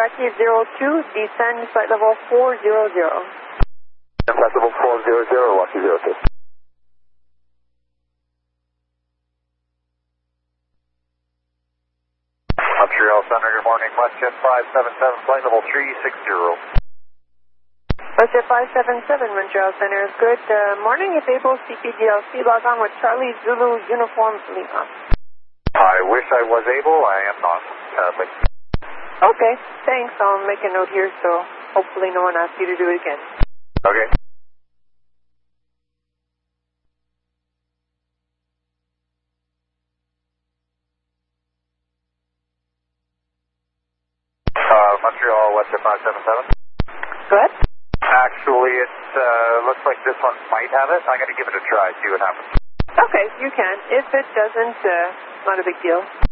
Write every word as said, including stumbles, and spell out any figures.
Rocky zero two, descend flight level four zero zero. Flight level four zero zero, Rocky zero two. Montreal Center, good morning. WestJet five seven seven, flight level three six zero. WestJet five seven seven, Montreal Center. Good uh, morning. If able, C P D L C, log on with Charlie Zulu Uniform Lima. I wish I was able. I am not, sadly. Okay, thanks. I'll make a note here so hopefully no one asks you to do it again. Okay. Uh, Montreal, WestJet five seven seven. Good. Actually, it uh, looks like this one might have it. I'm going to give it a try, see what happens. Okay, you can. If it doesn't, uh, not a big deal.